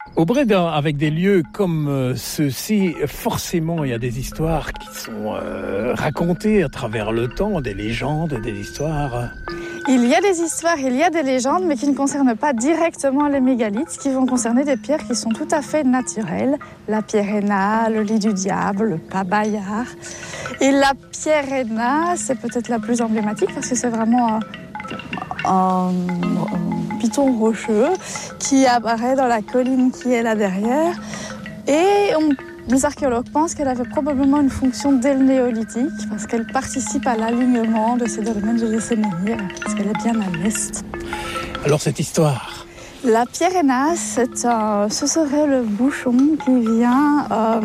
Au Bray, avec des lieux comme ceux-ci, forcément, il y a des histoires qui sont racontées à travers le temps, des légendes, des histoires. Il y a des histoires, il y a des légendes, mais qui ne concernent pas directement les mégalithes, qui vont concerner des pierres qui sont tout à fait naturelles. La pierre Henna, le lit du diable, le pas-Bayard. Et la pierre Henna, c'est peut-être la plus emblématique parce que c'est vraiment un piton rocheux qui apparaît dans la colline qui est là derrière. Et les archéologues pensent qu'elle avait probablement une fonction dès le néolithique parce qu'elle participe à l'alignement de ces dolmens de Desséménir, parce qu'elle est bien à l'est. Alors cette histoire, la pierre Henna, ce serait le bouchon qui vient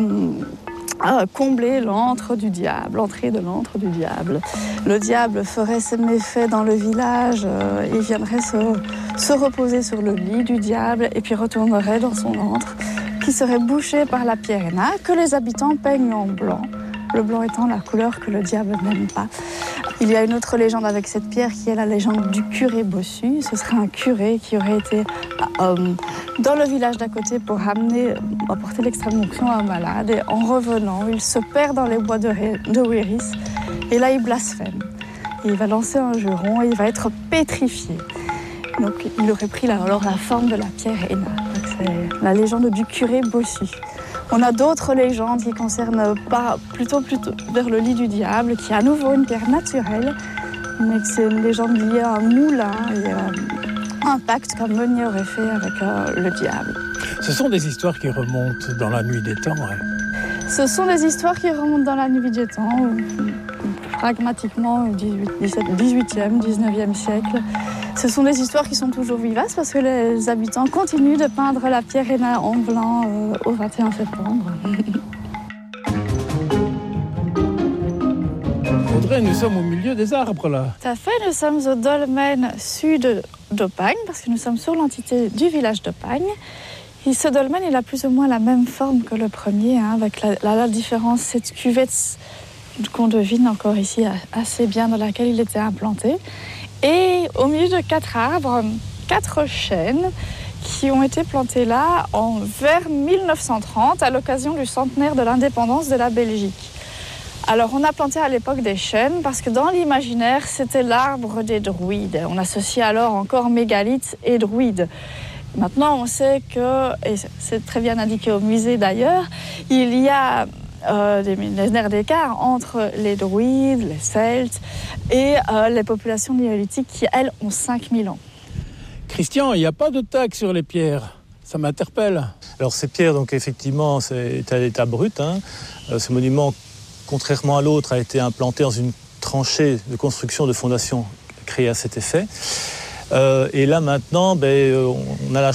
combler l'antre du diable, l'entrée de l'antre du diable. Le diable ferait ses méfaits dans le village, il viendrait se reposer sur le lit du diable et puis retournerait dans son antre, qui serait bouché par la pierre Henna, que les habitants peignent en blanc, le blanc étant la couleur que le diable n'aime pas. Il y a une autre légende avec cette pierre qui est la légende du curé bossu. Ce serait un curé qui aurait été dans le village d'à côté pour apporter l'extrême-onction à un malade. Et en revenant, il se perd dans les bois de Wéris et là il blasphème. Et il va lancer un juron et il va être pétrifié. Donc il aurait pris alors la forme de la pierre Henna. C'est la légende du curé bossu. On a d'autres légendes qui concernent plutôt vers le lit du diable, qui est à nouveau une pierre naturelle, mais que c'est une légende liée à un moulin et un pacte qu'un meunier aurait fait avec le diable. Ce sont des histoires qui remontent dans la nuit des temps. Ouais. Ce sont des histoires qui remontent dans la nuit des temps, pragmatiquement au 18e, 19e siècle. Ce sont des histoires qui sont toujours vivaces parce que les habitants continuent de peindre la pierre Henna en blanc au 21 septembre. Audrey, nous sommes au milieu des arbres là. Tout à fait, nous sommes au dolmen sud d'Opagne parce que nous sommes sur l'entité du village d'Opagne. Et ce dolmen, il a plus ou moins la même forme que le premier, avec la différence, cette cuvette qu'on devine encore ici assez bien dans laquelle il était implanté. Et au milieu de 4 arbres, 4 chênes qui ont été plantés là vers 1930 à l'occasion du centenaire de l'indépendance de la Belgique. Alors on a planté à l'époque des chênes parce que dans l'imaginaire c'était l'arbre des druides. On associait alors encore mégalithes et druides. Maintenant on sait que, et c'est très bien indiqué au musée d'ailleurs, il y a des millénaires d'écart entre les druides, les celtes et les populations néolithiques qui, elles, ont 5000 ans. Christian, il n'y a pas de tag sur les pierres. Ça m'interpelle. Alors ces pierres, donc effectivement, c'est à l'état brut. Ce monument, contrairement à l'autre, a été implanté dans une tranchée de construction de fondation créée à cet effet. Et là maintenant, on a la